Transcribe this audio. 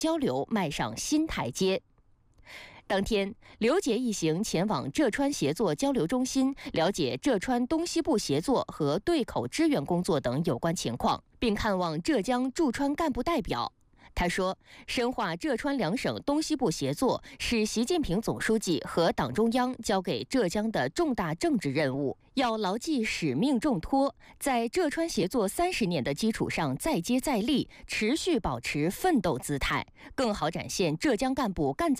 交流迈上新台阶。当天，刘捷一行前往浙川协作交流中心，了解浙川东西部协作和对口支援工作等有关情况，并看望浙江驻川干部代表。他说，深化浙川两省东西部协作是习近平总书记和党中央交给浙江的重大政治任务，要牢记使命重托，在浙川协作30年的基础上再接再厉，持续保持奋斗姿态，更好展现浙江干部干